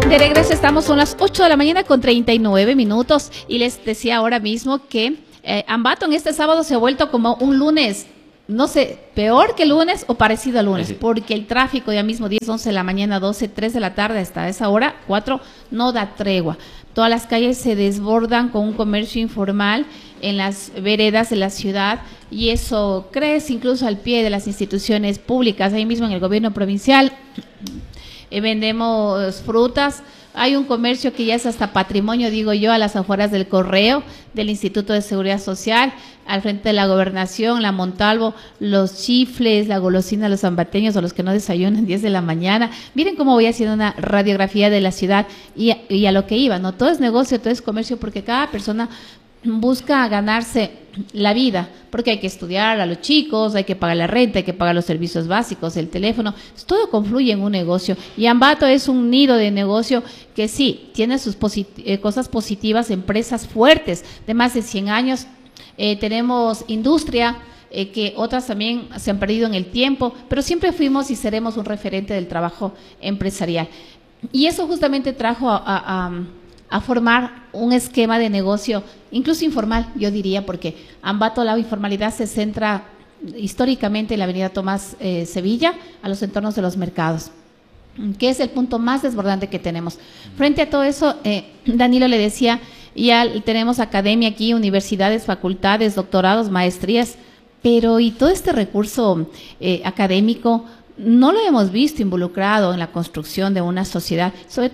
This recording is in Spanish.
De regreso estamos, son las 8 de la mañana con 39 minutos y les decía ahora mismo que Ambato en este sábado se ha vuelto como un lunes, no sé, peor que lunes o parecido a lunes, porque el tráfico ya mismo 10, 11 de la mañana, 12, 3 de la tarde hasta esa hora, 4, no da tregua. Todas las calles se desbordan con un comercio informal en las veredas de la ciudad y eso crece incluso al pie de las instituciones públicas, ahí mismo en el gobierno provincial. Vendemos frutas, hay un comercio que ya es hasta patrimonio, digo yo, a las afueras del Correo, del Instituto de Seguridad Social, al frente de la Gobernación, la Montalvo, los chifles, la golosina, los ambateños o los que no desayunan 10 de la mañana. Miren cómo voy haciendo una radiografía de la ciudad y a lo que iba, ¿no? Todo es negocio, todo es comercio, porque cada persona busca ganarse la vida, porque hay que estudiar a los chicos, hay que pagar la renta, hay que pagar los servicios básicos, el teléfono, todo confluye en un negocio y Ambato es un nido de negocio que sí, tiene sus cosas positivas, empresas fuertes de más de 100 años, tenemos industria, que otras también se han perdido en el tiempo, pero siempre fuimos y seremos un referente del trabajo empresarial y eso justamente trajo a formar un esquema de negocio, incluso informal, yo diría, porque Ambato, la informalidad se centra históricamente en la avenida Tomás Sevilla, a los entornos de los mercados, que es el punto más desbordante que tenemos. Frente a todo eso, Danilo le decía, ya tenemos academia aquí, universidades, facultades, doctorados, maestrías, pero y todo este recurso académico no lo hemos visto involucrado en la construcción de una sociedad, sobre